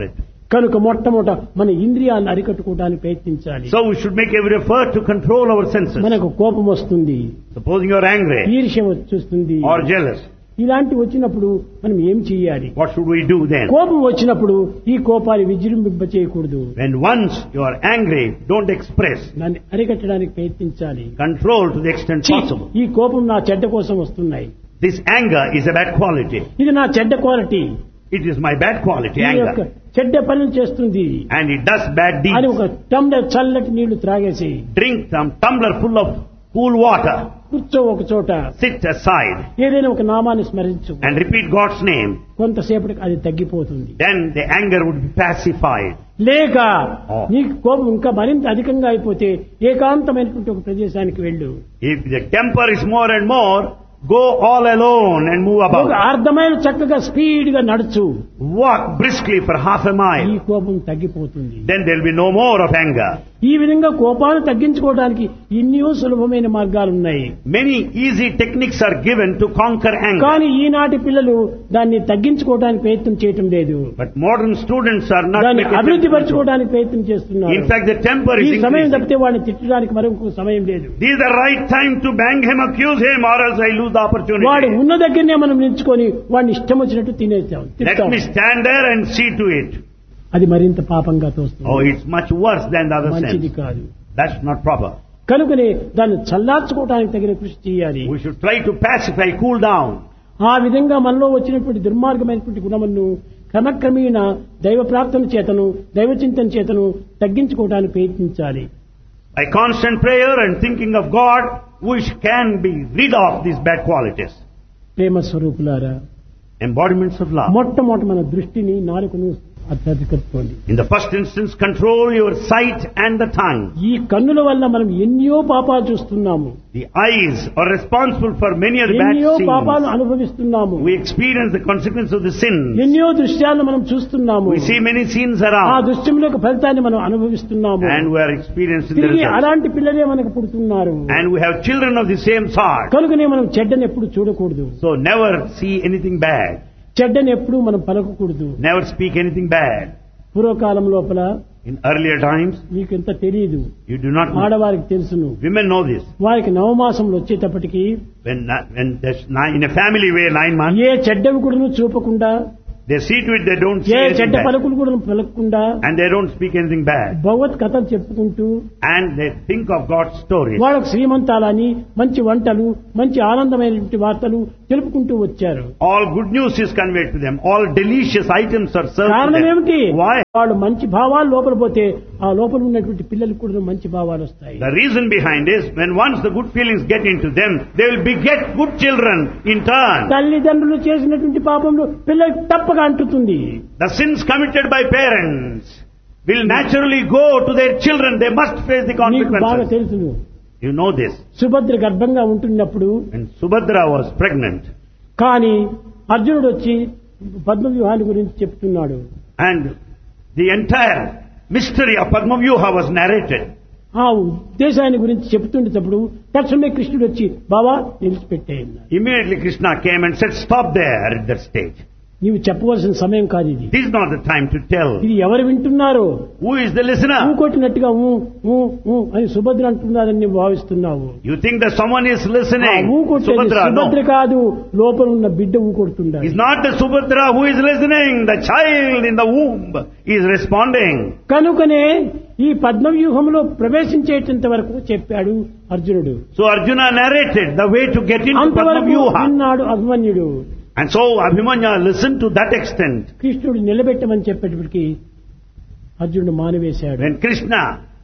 కనుక మొట్టమొదట మన ఇంద్రియాలను అరికట్టుకోవడానికి ప్రయత్నించాలి. So we should make every effort to control our senses. మనకు కోపం వస్తుంది, Supposing you are angry ఈర్ష్య వచ్చేస్తుంది, or jealous, ఇలాంటి వచ్చినప్పుడు మనం ఏం చేయాలి? what should we do then? కోపం వచ్చినప్పుడు ఈ కోపాన్ని విజృంభింప చేయకూడదు. When once you are angry, don't express. దాన్ని అరికట్టడానికి ప్రయత్నించాలి. Control to the extent ఛీ, possible. ఈ కోపం నా చెడ్డ కోసం వస్తున్నాయి, This anger is a bad quality. ఇది నా చెడ్డ quality, It is my bad quality, ఈ యొక్క anger. చెడ్డ పనులు చేస్తుంది And it does bad అని deeds. ఒక టంబ్లర్ చల్లటి నీళ్లు త్రాగేసి Drink some tumbler full of cool water. కూర్చో ఒక చోట, Sit aside ఏదైనా ఒక నామాన్ని స్మరించు, and repeat God's name. కొంతసేపటికి అది తగ్గిపోతుంది. Then the anger would be pacified. లేక Oh. నీకు కోపం ఇంకా మరింత అధికంగా అయిపోతే ఏకాంతమైనటువంటి ఒక ప్రదేశానికి వెళ్ళు, If the temper is more and more, go all alone and move ఒక about. అర్ధమైన చక్కగా స్పీడ్ గా నడుచు, Walk briskly for half a ఈ mile. కోపం తగ్గిపోతుంది. Then there will be no more of anger. ఈ విధంగా కోపాన్ని తగ్గించుకోవడానికి ఎన్నో సులభమైన మార్గాలు ఉన్నాయి. Many easy techniques are given to conquer anger. కానీ ఈనాటి పిల్లలు దాన్ని తగ్గించుకోవడానికి ప్రయత్నం చేయటం లేదు, But modern students are not దాన్ని making అభివృద్ధి attempt to- పరచుకోవడానికి ప్రయత్నం చేస్తున్నారు. In fact, the temper ఈ is సమయం increasing. తప్పితే వాడిని తిట్టడానికి మరొక సమయం లేదు. This is the right time to bang him, accuse him, or else I lose the వాడు opportunity. ఉన్న దగ్గరనే మనం నిల్చుకొని వాడిని ఇష్టం వచ్చినట్టు తినేస్తాం, Let తిట్టాం. me stand there and see to it. అది మరింత పాపంగా Oh, తోస్తుంది, it's much worse than the other మంచిది sense. కాదు. That's not proper. కనుకనే దాన్ని చల్లార్చుకోవడానికి తగిన కృషి చేయాలి. We should try to pacify, cool down. ఆ విధంగా మనలో వచ్చినటువంటి దుర్మార్గమైనటువంటి గుణములను క్రమక్రమేణ దైవ ప్రార్థన చేతను దైవ చింతన చేతను తగ్గించుకోవడానికి ప్రయత్నించాలి. By constant prayer and thinking of God, we can be rid of these bad qualities. ప్రేమ స్వరూపులారా, Embodiments of love. మొట్టమొదటి మన దృష్టిని నాలుకను అత్యధికరించుకోండి. In the first instance, control your sight and the tongue. ఈ కన్నుల వల్ల మనం ఎన్నో పాపాలు చూస్తున్నాము, The eyes are responsible for many of the bad ఎన్నో పాపాలు sins. అనుభవిస్తున్నాము, We experience the consequence of the sins. ఎన్నో దృశ్యాలను మనం చూస్తున్నాము, We see many sins ఆ around, దృశ్యం యొక్క ఫలితాన్ని మనం అనుభవిస్తున్నాము. and we are experiencing the తిరిగి results. అలాంటి పిల్లలే మనకు పుడుతున్నారు. And we have children of the same sort. కనుకనే మనం చెడ్డని ఎప్పుడు చూడకూడదు, So never see anything bad. చెడ్డని ఎప్పుడు మనం పలకకూడదు. Never speak anything bad. పూర్వకాలం లోపల In earlier times, మీకు ఎంత తెలియదు, you do not know. ఆడవారికి తెలుసును. Women know this. వారికి నవమాసంలో వచ్చేటప్పటికి When, when there's nine, in a family way, nine months, ఏ చెడ్డవి కూడా చూపకుండా, they see to it they don't A say anything చెడ్డ bad. పలుకులు కూడా పలకకుండా And they don't speak anything bad. భగవత్ కథలు చెప్పుకుంటూ And they think of God's stories. వాళ్ళకు శ్రీమంతాలని మంచి వంటలు మంచి ఆనందమైనటువంటి వార్తలు తెలుపుకుంటూ వచ్చారు. All good news is conveyed to them. All delicious items are served to కారణం ఏమిటి? them. Why? వాళ్ళు మంచి భావాలు లోపల పోతే ఆ లోపల ఉన్నటువంటి పిల్లలకు కూడా మంచి భావాలు వస్తాయి. The reason behind is when once the good feelings get into them, they will beget good children in turn. తల్లిదండ్రులు చేసినటువంటి పాపంలో పిల్లలకు తప్పగా అంటుతుంది. The sins committed by parents will naturally go to their children. They must face the నీకు బాగా consequences. తెలుసును, You know this. Subhadra గర్భంగా ఉంటున్నప్పుడు When Subhadra was pregnant కానీ అర్జునుడు వచ్చి పద్మ వ్యూహాన్ని గురించి చెప్తున్నాడు. and the entire mystery of Padma Vyuha was narrated, ఆ ఉద్దేశాన్ని గురించి చెప్తుండేటప్పుడు తక్షణమే కృష్ణుడు వచ్చి బావా నిలిచిపెట్టేయన్నాడు. immediately Krishna came and said, stop there at that stage. నీవు చెప్పవలసిన సమయం కాదు ఇది. This is not the time to tell. ఇది ఎవరు వింటున్నారో Who is the listener? ఊకొట్టినట్టుగా ఊ ఊ ఊ అని సుభద్ర అంటున్నారని నీవు భావిస్తున్నావు. You think that someone is ఆ listening? ఊకొట్టేది Subhadra, Subhadra no. కాదు, లోపల ఉన్న బిడ్డ ఊకొడుతుండాలి. It's not the Subhadra who is listening. The child in the womb is responding. కనుకనే ఈ పద్మవ్యూహంలో ప్రవేశించేటంత వరకు చెప్పాడు అర్జునుడు. So Arjuna narrated the way to get into Padma అంతవరకు Vyuha. విన్నాడు అభిమన్యుడు. And so Abhimanya listened to that extent. కృష్ణుడు నిలబెట్టమని చెప్పేటప్పటికి అర్జునుడు మానివేశాడు. When Krishna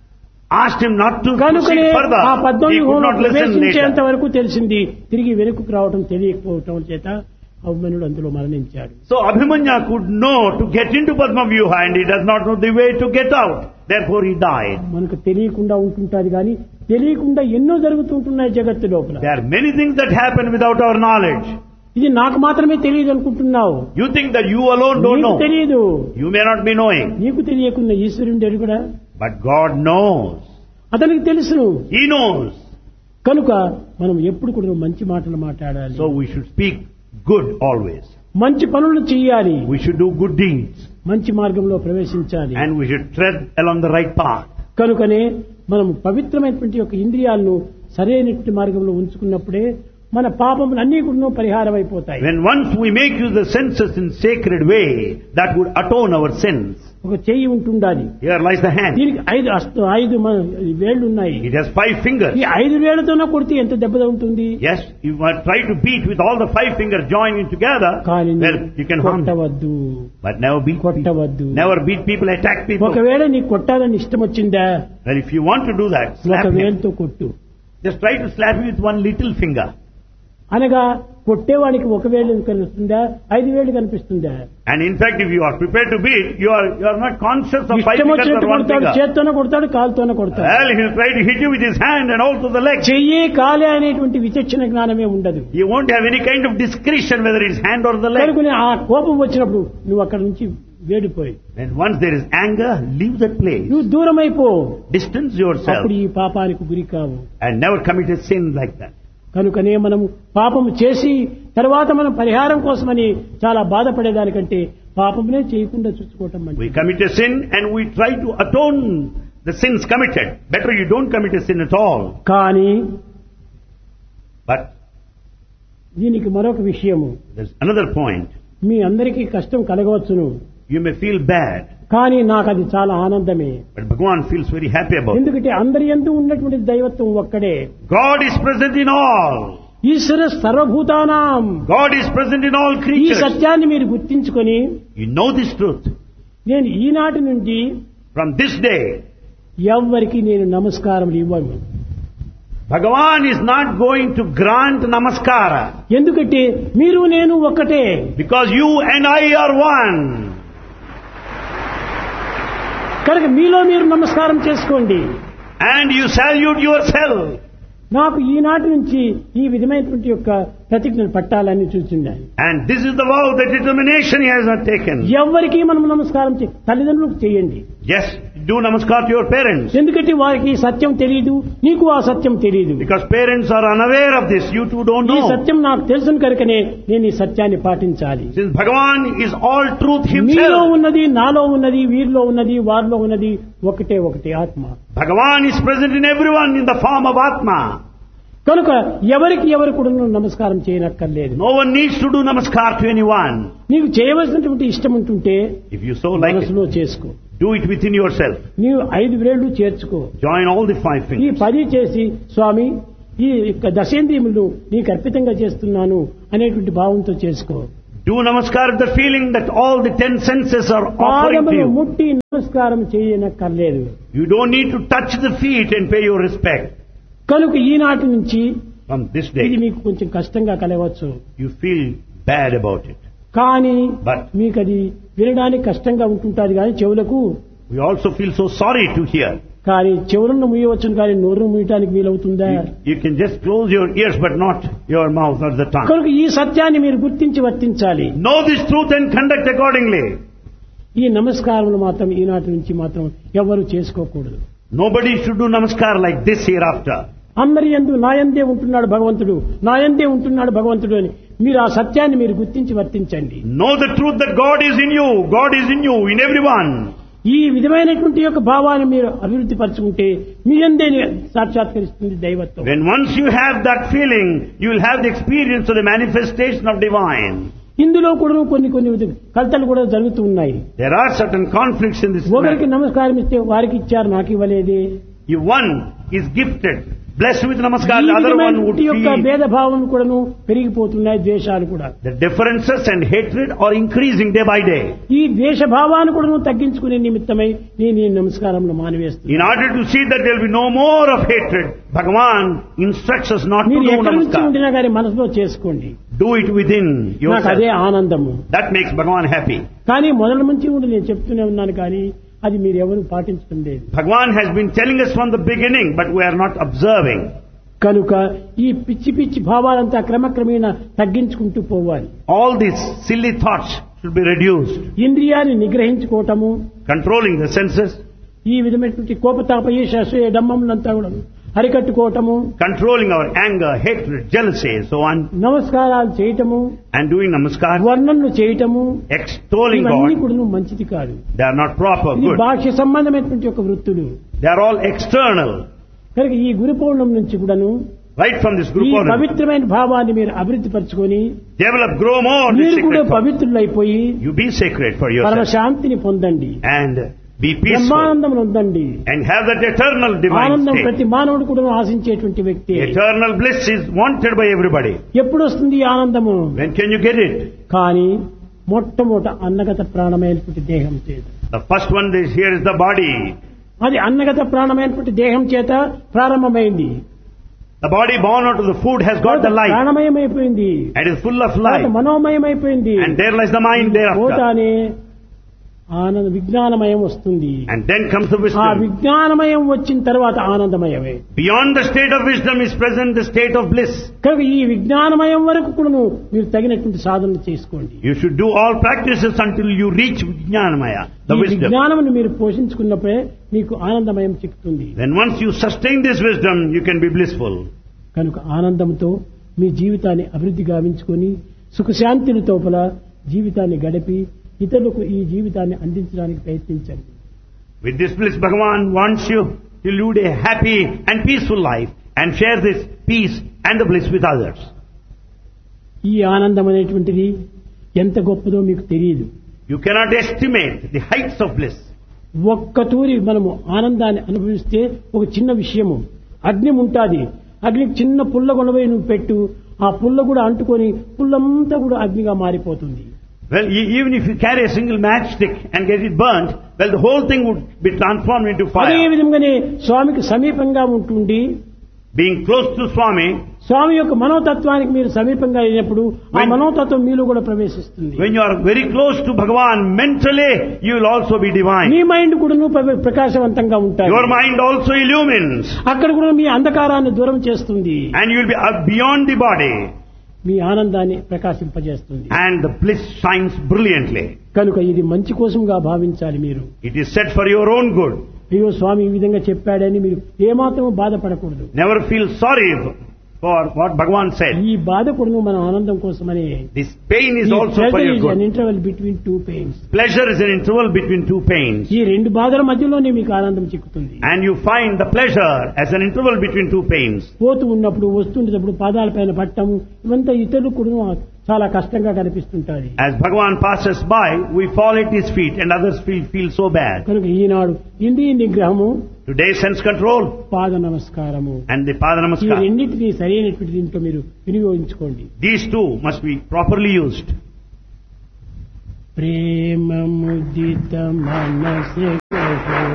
asked him not to కనుకనే proceed further, ఆ he could పద్మవ్యూహంలో not listen ప్రవేశించేంత later. వరకు తెలిసింది, తిరిగి వెనుకకు రావడం తెలియకపోవటం చేత అభిమన్యుడు అందులో మరణించాడు. So Abhimanya could know to get into Padma Vyuha and he does not know the way to get out. Therefore he died. మనకు తెలియకుండా ఉంటుంటాది కానీ తెలియకుండా ఎన్నో జరుగుతుంటున్నాయి జగత్తు లోపల. There are many things that happen without our knowledge. ఇది నాకు మాత్రమే తెలియదు అనుకుంటున్నావు. You think that you alone don't నీకు know. తెలియదు. You may not be knowing. నీకు తెలియకుండా ఈశ్వరుడు ఎరుగుడా? But God knows. అతనికి తెలుసును. He knows. కనుక మనం ఎప్పుడు కూడా మంచి మాటలు మాట్లాడాలి. So we should speak good always. మంచి పనులు చేయాలి, We should do good deeds. మంచి మార్గంలో ప్రవేశించాలి. And we should tread along the right path. కనుకనే మనం పవిత్రమైనటువంటి యొక్క ఇంద్రియాలను సరైనటువంటి మార్గంలో ఉంచుకున్నప్పుడే మన పాపములన్నీ కూడా పరిహారం అయిపోతాయి. When once we make use of the senses in sacred way, that would atone our sins. ఒక చెయ్యి ఉంటుండాలి. Here lies the hand. దీనికి ఐదు హస్త ఐదు మ- వేళ్లు ఉన్నాయి. It has five fingers. ఈ ఐదు వేళ్లతోనే కొడితే ఎంత దెబ్బ ఉంటుంది? Yes, you might try to beat with all the five fingers joining together. కానీ Well, you can harm them. కొట్టవద్దు, But never beat people. కొట్టవద్దు. Never beat people, attack people. ఒకవేళ నీకు కొట్టాలని ఇష్టం వచ్చిందా, Well, if you want to do that, ఒక slap him. వేలుతో కొట్టు. Just try to slap him with one little finger. అనగా కొట్టేవాడికి ఒక వేలు కనిపిస్తుందా, ఐదు వేలు కనిపిస్తుందా? And in fact, if you are prepared to beat, you are you are not conscious of five ఇష్టం fingers వచ్చినట్టు or one కొడతాడు, finger. చేత్తోనే కొడతాడు, కాలుతోనే కొడతాడు. Well, he will try to hit you with his hand and also the leg. చెయ్యి కాలే అనేటువంటి విచక్షణ జ్ఞానమే ఉండదు. You won't have any kind of discretion whether it's hand or the leg. కనుకనే ఆ కోపం వచ్చినప్పుడు నువ్వు అక్కడ నుంచి వేడిపోయి When once there is anger, leave that place. నువ్వు దూరం అయిపో. Distance yourself అప్పుడు ఈ పాపానికి గురి కావు. and never commit a sin like that. కనుకనే మనము పాపము చేసి తర్వాత మనం పరిహారం కోసమని చాలా బాధపడేదానికంటే పాపమునే చేయకుండా చూసుకోవటం We మంచిది. commit a sin and we try to atone the sins committed. Better you don't commit a sin at all. కానీ But దీనికి మరొక విషయము, there's another point. మీ అందరికీ కష్టం కలగవచ్చును, You may feel bad, కానీ నాకు అది చాలా ఆనందమే. but Bhagavan feels very happy about it. ఎందుకంటే అందరి యందు ఉన్నటువంటి దైవత్వం ఒక్కడే. God is present in all. ఈశ్వర సర్వభూతానాం. God is present in all ఈ creatures. సత్యాన్ని మీరు గుర్తించుకొని You know this truth. నేను ఈనాటి నుండి From this day, ఎవ్వరికి నేను నమస్కారం ఇవ్వను. Bhagavan is not going to grant namaskara ఎందుకంటే మీరు నేను ఒక్కటే. because you and I are one. కనుక మీలో మీరు నమస్కారం చేసుకోండి. And you salute yourself. నాకు ఈనాటి నుంచి ఈ విధమైనటువంటి యొక్క ప్రతిజ్ఞను పట్టాలని చూస్తున్నాను. And this is the vow, the determination he has not taken. ఎవరికి మనం నమస్కారం చే తల్లిదండ్రులకు చేయండి. Yes, do namaskar to your parents. ఎందుకంటే వారికి ఈ సత్యం తెలియదు, నీకు ఆ సత్యం తెలియదు. Because parents are unaware of this, you two don't ఈ know. సత్యం నాకు తెలుసును కనుకనే నేను ఈ సత్యాన్ని పాటించాలి. Since Bhagavan is all truth మీలో himself, ఉన్నది, నాలో ఉన్నది, వీరిలో ఉన్నది, వారిలో ఉన్నది ఒకటే ఒకటి ఆత్మ. Bhagavan is present in everyone in the form of Atma. కనుక ఎవరికి ఎవరు కూడా నమస్కారం చేయనక్కర్లేదు. No one needs to do namaskar to anyone. నీకు చేయవలసినటువంటి ఇష్టం ఉంటుంటే If you so like it, మనసులో చేసుకో. do it within yourself. నీవు ఐదు వేళ్లు చేర్చుకో. Join all the five ఈ fingers. పది చేసి స్వామి ఈ యొక్క దశేంద్రియములు నీకు అర్పితంగా చేస్తున్నాను అనేటువంటి భావంతో చేసుకో. Do namaskar with the feeling that all the ten senses are offering to పాదములు you. ముట్టి నమస్కారం చేయనక్కర్లేదు. You don't need to touch the feet and pay your respect. కనుక ఈనాటి నుంచి From this ఇది day, మీకు కొంచెం కష్టంగా కలవచ్చు. you feel bad about it. కానీ But మీకు అది వినడానికి కష్టంగా ఉంటుంటుంది కానీ చెవులకు, we also feel so sorry to hear. కానీ చెవులను ముయ్యవచ్చును కానీ నోరును ముయ్యటానికి వీలవుతుందా? You, you can just close your ears but not your mouth or the tongue. కనుక ఈ సత్యాన్ని మీరు గుర్తించి వర్తించాలి. Know this truth and conduct accordingly. ఈ నమస్కారములు మాత్రం ఈనాటి నుంచి మాత్రం ఎవరు చేసుకోకూడదు. Nobody should do namaskar like this hereafter. అందరి యందు నాయందే ఉంటున్నాడు భగవంతుడు, నాయందే ఉంటున్నాడు భగవంతుడు అని మీరు ఆ సత్యాన్ని మీరు గుర్తించి వర్తించండి. Know the truth that God is in you. God is in you, in everyone. ఈ విధమైనటువంటి యొక్క భావాన్ని మీరు అభివృద్ధి పరచుకుంటే మీ యందే సాక్షాత్కరిస్తుంది దైవత్వం. When once you have that feeling, you will have the experience of the manifestation of divine. ఇందులో కూడా కొన్ని కొన్ని కలతలు కూడా జరుగుతూ ఉన్నాయి. There are certain conflicts in this ఒకరికి matter. నమస్కారం ఇస్తే వారికి ఇచ్చారు, నాకు ఇవ్వలేదే. If one is gifted, blessed with namaskar, ఈ the other one would విధమైనటువంటి యొక్క feel భేదభావం కూడాను పెరిగిపోతున్నాయి, ద్వేషాలు కూడా. the differences and hatred are increasing day by day. ఈ ద్వేష భావాన్ని కూడాను తగ్గించుకునే నిమిత్తమై నేను ఈ నమస్కారంలో మానివేస్తున్నాను. In order to see that there will be no more of hatred, Bhagavan instructs us not to మీరు do ఎక్కడి నుంచి namaskar. ఉండినా కానీ మనసులో చేసుకోండి. Do it within నాకు అదే yourself. ఆనందము. That makes Bhagavan happy. కానీ మొదల నుంచి ఉండి నేను చెప్తూనే ఉన్నాను కానీ అది మీరు ఎవరు పాటించడం లేదు. Bhagavan has been telling us from the beginning, but we are not observing. కనుక ఈ పిచ్చి పిచ్చి భావాలంతా క్రమక్రమేణా తగ్గించుకుంటూ పోవాలి. All these silly thoughts should be reduced. ఇంద్రియాన్ని నిగ్రహించుకోవటము, Controlling the senses, ఈ విధమైనటువంటి కోపతాప ఈర్ష్య అసూయ డంబములంతా కూడా అరికట్టుకోవటము, controlling our anger, hatred, jealousy, so on, నమస్కారాలు చేయటము, and doing namaskar, వర్ణనలు చేయటము, extolling ఇవన్నీ God, కూడా మంచిది కాదు. they are not proper, ఇది good. బాహ్య సంబంధమైనటువంటి ఒక వృత్తులు. They are all external. కనుక ఈ గురు పౌర్ణమి నుంచి కూడాను Right from this ఈ group of పవిత్రమైన భావాన్ని మీరు అభివృద్ధి పరచుకొని develop, grow more this మీరు కూడా sacred thought. పవిత్రులైపోయి You be sacred for పరమ yourself శాంతిని పొందండి, and be peaceful బ్రహ్మానందం పొందండి. and have that eternal divine ఆనందం state. ప్రతి మానవుడు కూడా ఆశించేటువంటి వ్యక్తి. Eternal bliss is wanted by everybody. ఎప్పుడు వస్తుంది ఈ ఆనందము? When can you get it? కానీ మొట్టమొదట అన్నగత ప్రాణమైనటువంటి దేహం చేత, The first one is here is the body. అది అన్నగత ప్రాణమైనటువంటి దేహం చేత ప్రారంభమైంది. The body born out of the food has got the life ప్రాణమయమైపోయింది, and is full of life, మనోమయమైపోయింది. and there lies the mind thereafter, పోతానే ఆనంద విజ్ఞానమయం వస్తుంది. and then comes the ఆ wisdom. విజ్ఞానమయం వచ్చిన తర్వాత ఆనందమయమే. Beyond the state of wisdom is present the state of bliss. కనుక ఈ విజ్ఞానమయం వరకు కూడా మీరు తగినటువంటి సాధన చేసుకోండి. You should do all practices until you reach Vijnanamaya, the ఈ wisdom. విజ్ఞానమును మీరు పోషించుకున్నప్పుడే మీకు ఆనందమయం చిక్కుతుంది. Then once you sustain this wisdom, you can be blissful. కనుక ఆనందంతో మీ జీవితాన్ని అభివృద్ధి గావించుకొని సుఖశాంతుల తోపల జీవితాన్ని గడిపి ఇతరులకు ఈ జీవితాన్ని అందించడానికి ప్రయత్నించండి. With this bliss, Bhagavan wants you to lead a happy and peaceful life and share this peace and the bliss with others. ఈ ఆనందం అనేటువంటిది ఎంత గొప్పదో మీకు తెలియదు. You cannot estimate the heights of bliss. ఒక్క తూరి మనము ఆనందాన్ని అనుభవిస్తే ఒక చిన్న విషయము, అగ్ని ఉంటాది, అగ్నికి చిన్న పుల్ల కొనబోయి నువ్వు పెట్టు, ఆ పుల్ల కూడా అంటుకొని పుల్లంతా కూడా అగ్నిగా మారిపోతుంది. Well, e- even if you carry a single matchstick and get it burnt, well, the whole thing would be transformed into అదే fire. విధంగానే స్వామికి సమీపంగా ఉంటుండి Being close to Swami, స్వామి యొక్క మనోతత్వానికి మీరు సమీపంగా అయినప్పుడు ఆ When- మనోతత్వం మీలో కూడా ప్రవేశిస్తుంది. when you are very close to Bhagavan mentally, you will also be divine. Me mind కూడా ప్ర- ప్రకాశవంతంగా ఉంటాయి. Your mind also illumines, అక్కడ కూడా మీ అంధకారాన్ని దూరం చేస్తుంది, and you will be uh, beyond the body, మీ ఆనందాన్ని ప్రకాశింపజేస్తుంది. and the bliss shines brilliantly. కనుక ఇది మంచి కోసంగా భావించాలి. మీరు It is set for your own good. అయ్యో స్వామి ఈ విధంగా చెప్పాడని మీరు ఏమాత్రం బాధపడకూడదు. Never feel sorry for what Bhagavan said. ఈ బాధ కూడా మన ఆనందం కోసమని. This pain is also for your an good. Interval between two pains. Pleasure is an interval between two pains. ఈ రెండు బాధల మధ్యలోనే మీకు ఆనందం చిక్కుతుంది. And you find the pleasure as an interval between two pains. పోతూ ఉన్నప్పుడు వస్తుండేటప్పుడు పాదాల పైన పట్టము ఇవంతా ఇతరులు కూడా చాలా కష్టంగా కనిపిస్తుంటాయి. As Bhagavan passes by, we fall at his feet and others feel, feel so bad. కనుక ఈనాడు ఇంద్రియ నిగ్రహము, Today sense control పాద నమస్కారము, and the Pada ఈ Namaskar. రెండింటినీ సరైనటువంటి దీంట్లో మీరు వినియోగించుకోండి. These two must be properly used. ప్రేమ ముదిత మనసే